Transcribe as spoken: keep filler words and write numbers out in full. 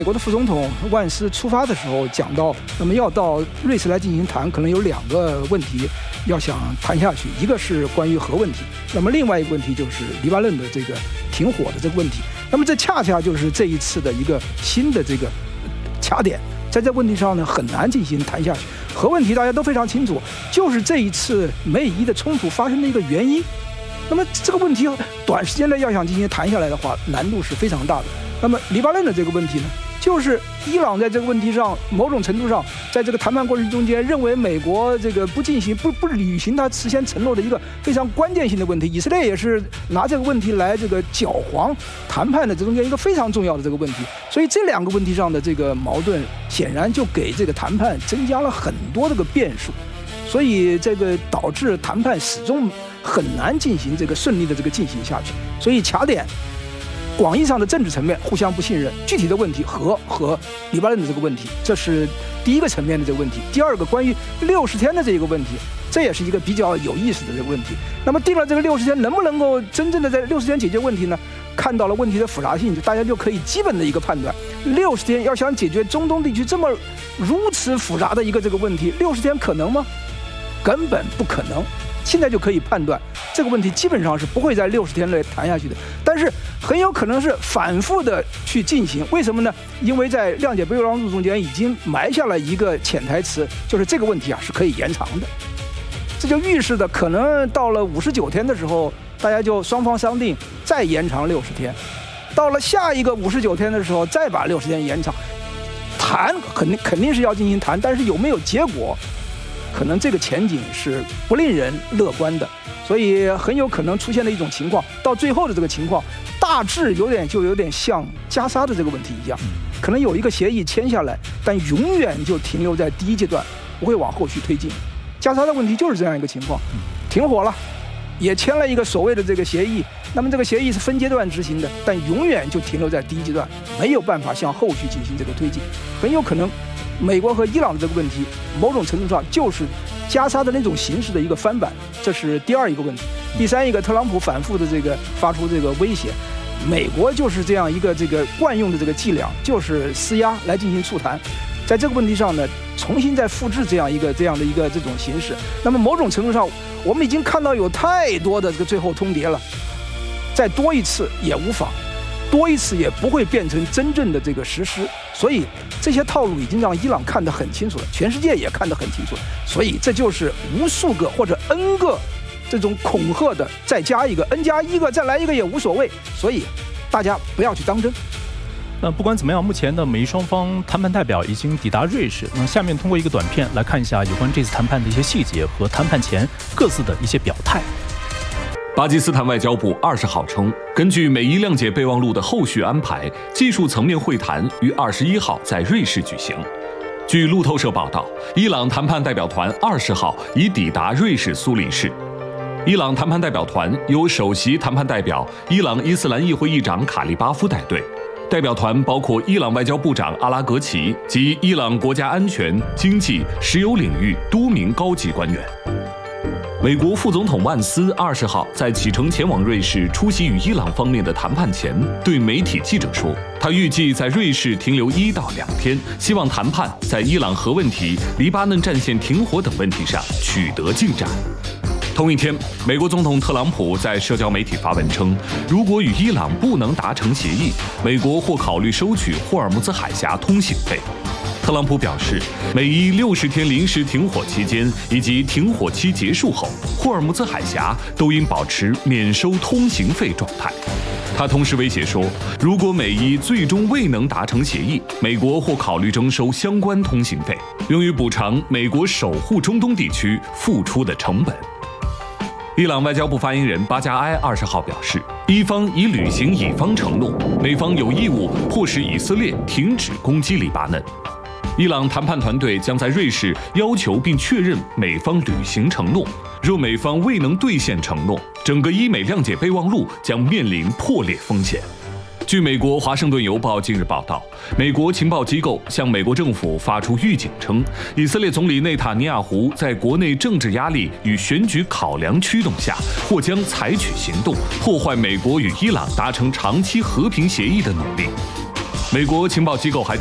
美国的副总统万斯出发的时候讲到，那么要到瑞士来进行谈，可能有两个问题要想谈下去，一个是关于核问题，那么另外一个问题就是黎巴嫩的这个停火的这个问题。那么这恰恰就是这一次的一个新的这个卡点，在这个问题上呢很难进行谈下去。核问题大家都非常清楚，就是这一次美以伊的冲突发生的一个原因。那么这个问题短时间内要想进行谈下来的话，难度是非常大的。那么黎巴嫩的这个问题呢，就是伊朗在这个问题上某种程度上在这个谈判过程中间认为美国这个不进行不不履行他事先承诺的一个非常关键性的问题，以色列也是拿这个问题来这个搅黄谈判的这中间一个非常重要的这个问题。所以这两个问题上的这个矛盾显然就给这个谈判增加了很多这个变数，所以这个导致谈判始终很难进行这个顺利的这个进行下去。所以卡点广义上的政治层面互相不信任，具体的问题核和黎巴嫩的这个问题，这是第一个层面的这个问题。第二个关于六十天的这个问题，这也是一个比较有意思的这个问题。那么定了这个六十天，能不能够真正的在六十天解决问题呢？看到了问题的复杂性，就大家就可以基本的一个判断，六十天要想解决中东地区这么如此复杂的一个这个问题，六十天可能吗？根本不可能。现在就可以判断，这个问题基本上是不会在六十天内谈下去的，但是很有可能是反复的去进行。为什么呢？因为在谅解备忘录中间已经埋下了一个潜台词，就是这个问题啊是可以延长的。这就预示的可能到了五十九天的时候，大家就双方商定再延长六十天，到了下一个五十九天的时候再把六十天延长。谈肯定肯定是要进行谈，但是有没有结果？可能这个前景是不令人乐观的，所以很有可能出现的一种情况，到最后的这个情况，大致有点就有点像加沙的这个问题一样，可能有一个协议签下来，但永远就停留在第一阶段，不会往后续推进。加沙的问题就是这样一个情况，停火了，也签了一个所谓的这个协议，那么这个协议是分阶段执行的，但永远就停留在第一阶段，没有办法向后续进行这个推进，很有可能。美国和伊朗的这个问题，某种程度上就是加沙的那种形式的一个翻版，这是第二一个问题。第三一个，特朗普反复的这个发出这个威胁，美国就是这样一个这个惯用的这个伎俩，就是施压来进行促谈。在这个问题上呢，重新再复制这样一个这样的一个这种形式，那么某种程度上，我们已经看到有太多的这个最后通牒了，再多一次也无妨。多一次也不会变成真正的这个实施，所以这些套路已经让伊朗看得很清楚了，全世界也看得很清楚了，所以这就是无数个或者 N 个这种恐吓的，再加一个 N 加一个，再来一个也无所谓，所以大家不要去当真。 那不管怎么样，目前的美伊双方谈判代表已经抵达瑞士。那下面通过一个短片来看一下有关这次谈判的一些细节和谈判前各自的一些表态。 巴基斯坦外交部二十号称，根据美伊谅解备忘录的后续安排，技术层面会谈于二十一号在瑞士举行。据路透社报道，伊朗谈判代表团二十号已抵达瑞士苏黎世。伊朗谈判代表团由首席谈判代表伊朗伊斯兰议会议长卡利巴夫带队，代表团包括伊朗外交部长阿拉格齐及伊朗国家安全、经济、石油领域多名高级官员。美国副总统万斯二十号在启程前往瑞士出席与伊朗方面的谈判前，对媒体记者说，他预计在瑞士停留一到两天，希望谈判在伊朗核问题、黎巴嫩战线停火等问题上取得进展。同一天，美国总统特朗普在社交媒体发文称，如果与伊朗不能达成协议，美国或考虑收取霍尔木兹海峡通行费。特朗普表示，美伊六十天临时停火期间以及停火期结束后，霍尔木兹海峡都应保持免收通行费状态。他同时威胁说，如果美伊最终未能达成协议，美国或考虑征收相关通行费，用于补偿美国守护中东地区付出的成本。伊朗外交部发言人巴加埃二十号表示，伊方已履行乙方承诺，美方有义务迫使以色列停止攻击黎巴嫩。伊朗谈判团队将在瑞士要求并确认美方履行承诺，若美方未能兑现承诺，整个伊美谅解备忘录将面临破裂风险。据美国《华盛顿邮报》近日报道，美国情报机构向美国政府发出预警称，以色列总理内塔尼亚胡在国内政治压力与选举考量驱动下，或将采取行动，破坏美国与伊朗达成长期和平协议的努力。 美国情报机构还